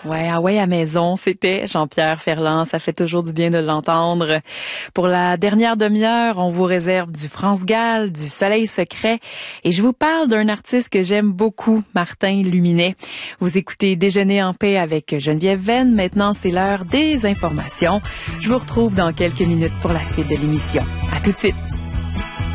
Ouais, ah ouais, à maison, c'était Jean-Pierre Ferland. Ça fait toujours du bien de l'entendre. Pour la dernière demi-heure, on vous réserve du France Gall, du Soleil secret. Et je vous parle d'un artiste que j'aime beaucoup, Martin Luminet. Vous écoutez Déjeuner en paix avec Geneviève Venn. Maintenant, c'est l'heure des informations. Je vous retrouve dans quelques minutes pour la suite de l'émission. À tout de suite.